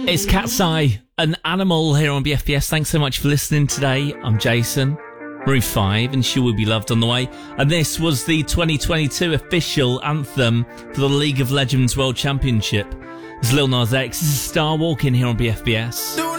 It's Cat's Eye, an animal here on BFBS. Thanks so much for listening today. I'm Jason, Maroon 5, and She Will Be Loved on the way. And this was the 2022 official anthem for the League of Legends World Championship. It's Lil Nas X. This is Star Walking here on BFBS.